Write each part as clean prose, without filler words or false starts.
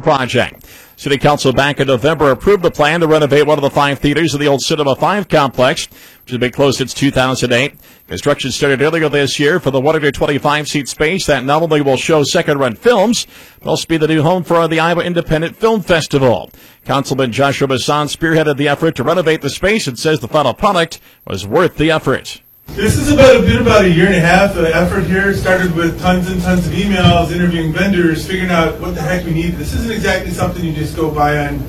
project. City Council back in November approved the plan to renovate one of the 5 theaters in the old Cinema 5 complex, which has been closed since 2008. Construction started earlier this year for the 125-seat space that not only will show second-run films, but also be the new home for the Iowa Independent Film Festival. Councilman Joshua Bassan spearheaded the effort to renovate the space and says the final product was worth the effort. This is been about a year and a half. The effort here started with tons and tons of emails, interviewing vendors, figuring out what the heck we need. This isn't exactly something you just go buy on,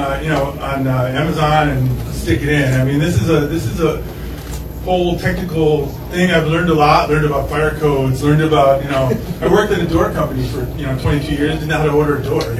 on Amazon and stick it in. I mean, this is a whole technical thing. I've learned a lot. Learned about fire codes. Learned about I worked at a door company for 22 years. Didn't know how to order a door.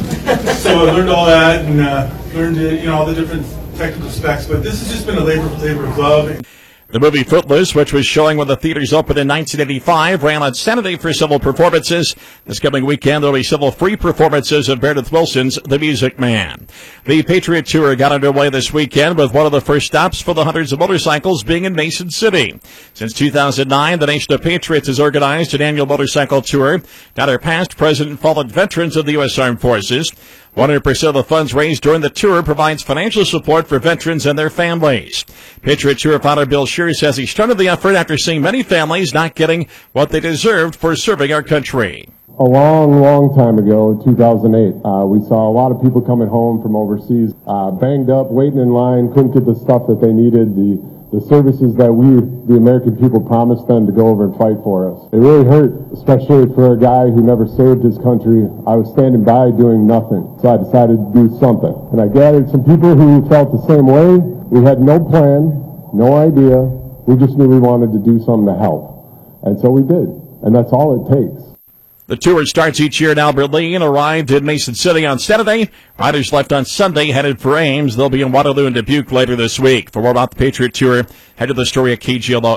So I learned all that and learned all the different technical specs. But this has just been a labor of love. The movie Footloose, which was showing when the theaters opened in 1985, ran on Saturday for several performances. This coming weekend, there will be several free performances of Meredith Wilson's The Music Man. The Patriot Tour got underway this weekend with one of the first stops for the hundreds of motorcycles being in Mason City. Since 2009, the Nation of Patriots has organized an annual motorcycle tour to honor past, present, and fallen veterans of the U.S. Armed Forces. 100% of the funds raised during the tour provides financial support for veterans and their families. Patriot Tour founder Bill Scheer says he started the effort after seeing many families not getting what they deserved for serving our country. A long time ago, 2008, we saw a lot of people coming home from overseas, banged up, waiting in line, couldn't get the stuff that they needed, the services that we, the American people, promised them to go over and fight for us. It really hurt, especially for a guy who never served his country. I was standing by doing nothing, so I decided to do something. And I gathered some people who felt the same way. We had no plan, no idea. We just knew we wanted to do something to help. And so we did. And that's all it takes. The tour starts each year in Albert Lea and arrived in Mason City on Saturday. Riders left on Sunday, headed for Ames. They'll be in Waterloo and Dubuque later this week. For more about the Patriot Tour, head to the story at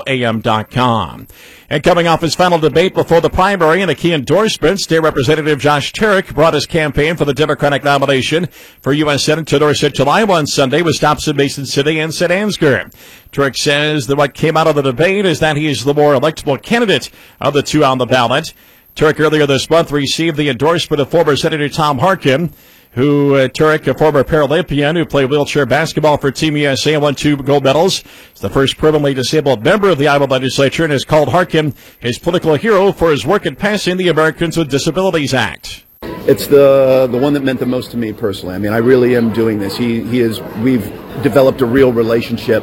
KGLOAM.com. And coming off his final debate before the primary and a key endorsement, State Representative Josh Turek brought his campaign for the Democratic nomination for U.S. Senate to Dorset, July on Sunday with stops in Mason City and St. Ansgar. Turek says that what came out of the debate is that he is the more electable candidate of the two on the ballot. Turek earlier this month received the endorsement of former Senator Tom Harkin, Turek, a former Paralympian who played wheelchair basketball for Team USA and won 2 gold medals, is the first permanently disabled member of the Iowa legislature and has called Harkin his political hero for his work in passing the Americans with Disabilities Act. It's the one that meant the most to me personally. I mean, I really am doing this. We've developed a real relationship.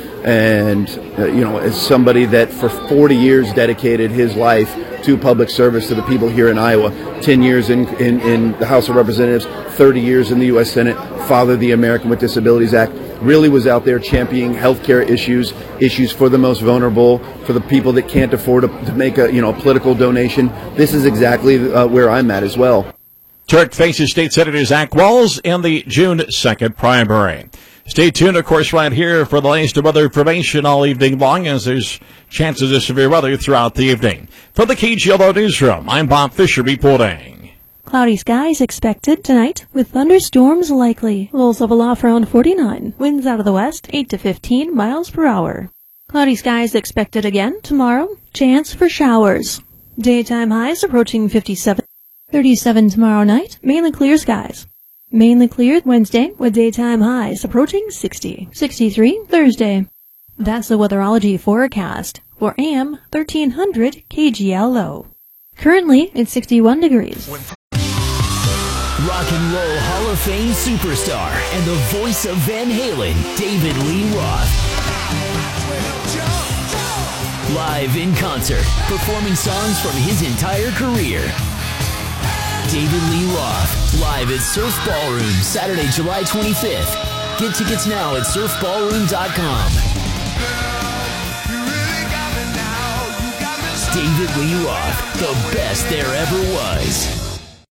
And, as somebody that for 40 years dedicated his life to public service to the people here in Iowa, 10 years in the House of Representatives, 30 years in the U.S. Senate, fathered the American with Disabilities Act, really was out there championing healthcare issues for the most vulnerable, for the people that can't afford to make a political donation. This is exactly where I'm at as well. Turek faces State Senator Zach Walz in the June 2nd primary. Stay tuned, of course, right here for the latest weather information all evening long, as there's chances of severe weather throughout the evening. For the KGLO Newsroom, I'm Bob Fisher reporting. Cloudy skies expected tonight with thunderstorms likely. Lows level off around 49. Winds out of the west 8 to 15 miles per hour. Cloudy skies expected again tomorrow. Chance for showers. Daytime highs approaching 57. 37 tomorrow night. Mainly clear skies. Mainly cleared Wednesday with daytime highs approaching 60. 63 Thursday. That's the weatherology forecast for AM 1300 KGLO. Currently, it's 61 degrees. Rock and Roll Hall of Fame superstar and the voice of Van Halen, David Lee Roth. Live in concert, performing songs from his entire career. David Lee Roth, live at Surf Ballroom, Saturday, July 25th. Get tickets now at surfballroom.com. David Lee Roth, the best there ever was.